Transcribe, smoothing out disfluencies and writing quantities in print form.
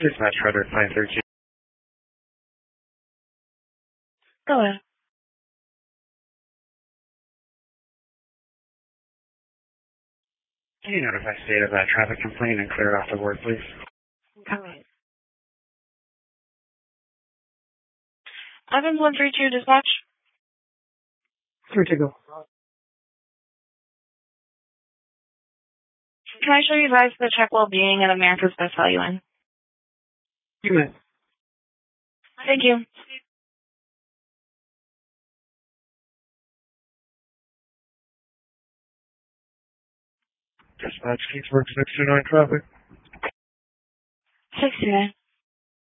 Dispatch Rudder 513. Go ahead. Can you notify state of that traffic complaint and clear off the board, please? Go ahead. Evans 132 dispatch. 3 to go. Can I show you guys the check well-being at America's Best Value Inn? You may. Thank you. Dispatch Kingsburg 69 traffic. 69.